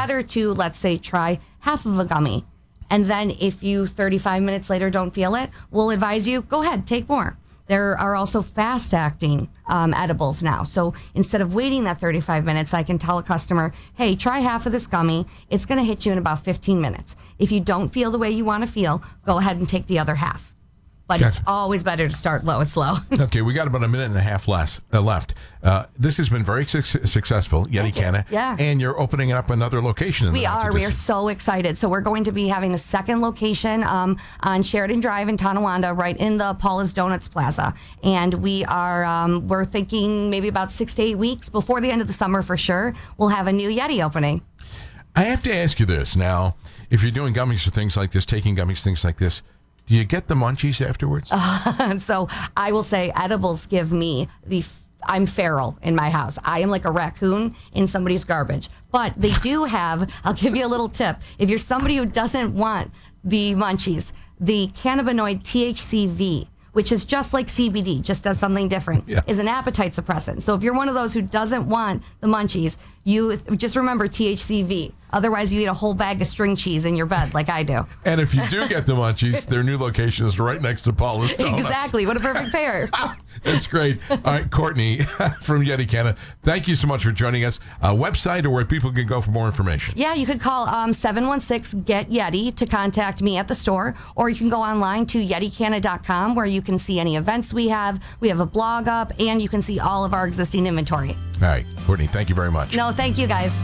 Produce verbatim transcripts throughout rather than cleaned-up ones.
better to, let's say, try half of a gummy. And then if you thirty-five minutes later don't feel it, we'll advise you, go ahead, take more. There are also fast-acting um, edibles now. So instead of waiting that thirty-five minutes, I can tell a customer, hey, try half of this gummy. It's going to hit you in about fifteen minutes. If you don't feel the way you want to feel, go ahead and take the other half. But gotcha. It's always better to start low and slow. Okay, we got about a minute and a half less, uh, left. Uh, this has been very su- successful, Yeti Canna. Yeah. And you're opening up another location. In we the are. We are so excited. So we're going to be having a second location um, on Sheridan Drive in Tonawanda, right in the Paula's Donuts Plaza. And we are, um, we're thinking maybe about six to eight weeks before the end of the summer for sure, we'll have a new Yeti opening. I have to ask you this now. If you're doing gummies or things like this, taking gummies, things like this, do you get the munchies afterwards? Uh, so I will say edibles give me the, I'm feral in my house. I am like a raccoon in somebody's garbage. But they do have, I'll give you a little tip. If you're somebody who doesn't want the munchies, the cannabinoid T H C V, which is just like C B D, just does something different, yeah. is an appetite suppressant. So if you're one of those who doesn't want the munchies, you just remember T H C V. Otherwise, you eat a whole bag of string cheese in your bed like I do. And if you do get the munchies, their new location is right next to Paula's Donuts. Exactly. What a perfect pair. That's great. All right, Courtney from Yeti Canna, thank you so much for joining us. A website or where people can go for more information? Yeah, you could call um, seven one six, G E T Yeti to contact me at the store, or you can go online to yeti canna dot com where you can see any events we have. We have a blog up, and you can see all of our existing inventory. All right, Courtney, thank you very much. No, thank you, guys.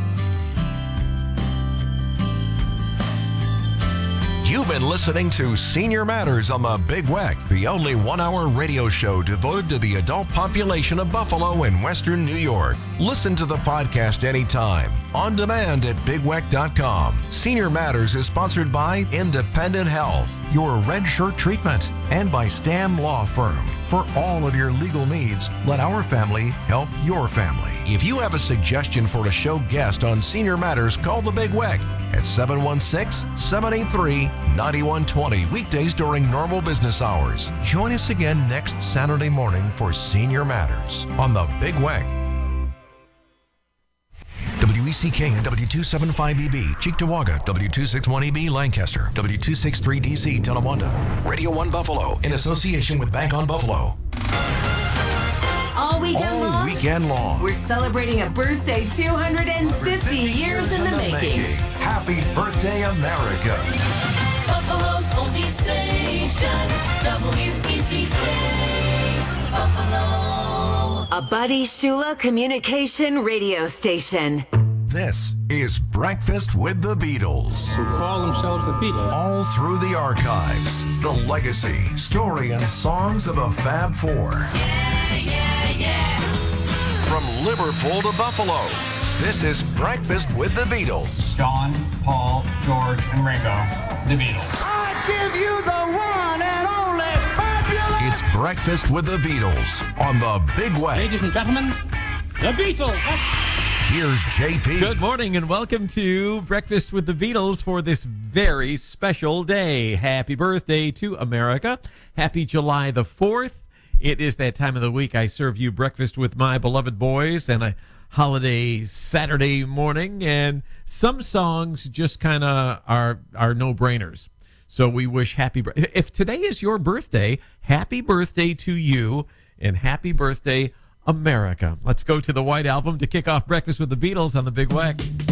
You've been listening to Senior Matters on the Big Weck, the only one-hour radio show devoted to the adult population of Buffalo and Western New York. Listen to the podcast anytime, on demand at big weck dot com. Senior Matters is sponsored by Independent Health, your red shirt treatment, and by Stam Law Firm. For all of your legal needs, let our family help your family. If you have a suggestion for a show guest on Senior Matters, call the Big Weck at seven one six, seven eight three, nine one two zero weekdays during normal business hours. Join us again next Saturday morning for Senior Matters on the Big Weck. W E C K and W two seventy-five E B, Cheektowaga, W two sixty-one E B, Lancaster, W two sixty-three D C, Tonawanda, Radio one Buffalo, in association with Bank on Buffalo. All weekend All long, weekend long. we're celebrating a birthday two hundred fifty years in the making. Happy birthday, America. Buffalo's oldie station, W E C K, Buffalo. A Buddy Shula communication radio station. This is Breakfast with the Beatles. Who call themselves the Beatles. All through the archives, the legacy, story, and songs of a Fab Four. Yeah, yeah, yeah. From Liverpool to Buffalo, this is Breakfast with the Beatles. John, Paul, George, and Ringo, the Beatles. I give you the one and only fabulous. It's Breakfast with the Beatles on the Big Weck. Ladies and gentlemen, the Beatles. Here's J P. Good morning and welcome to Breakfast with the Beatles for this very special day. Happy birthday to America. Happy July the fourth. It is that time of the week I serve you breakfast with my beloved boys and a holiday Saturday morning. And some songs just kind of are, are no-brainers. So we wish happy birthday. If today is your birthday, happy birthday to you and happy birthday, America. Let's go to the White Album to kick off Breakfast with the Beatles on the Big Weck.